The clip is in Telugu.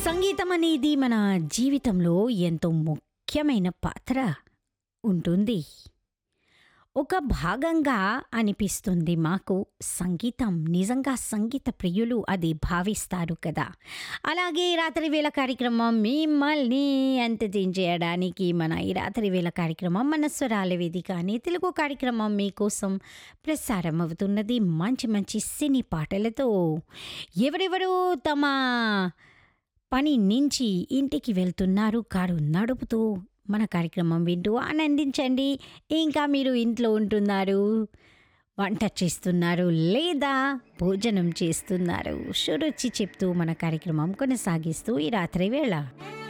సంగీతం అనేది మన జీవితంలో ఎంతో ముఖ్యమైన పాత్ర ఉంటుంది. ఒక భాగంగా అనిపిస్తుంది మాకు సంగీతం. నిజంగా సంగీత ప్రియులు అది భావిస్తారు కదా! అలాగే రాత్రి వేళ కార్యక్రమం మిమ్మల్ని ఎంటర్‌టైన్ చేయడానికి మన ఈ రాత్రి వేళ కార్యక్రమం మన స్వరాల వేదిక అనే తెలుగు కార్యక్రమం మీకోసం ప్రసారం అవుతున్నది. మంచి మంచి సినీ పాటలతో. ఎవరెవరు తమ పని నుంచి ఇంటికి వెళ్తున్నారు కారు నడుపుతూ మన కార్యక్రమం వింటూ ఆనందించండి. ఇంకా మీరు ఇంట్లో ఉంటున్నారు, వంట చేస్తున్నారు లేదా భోజనం చేస్తున్నారు. షురుచి చెప్తూ మన కార్యక్రమం కొనసాగిస్తూ ఈ రాత్రి వేళ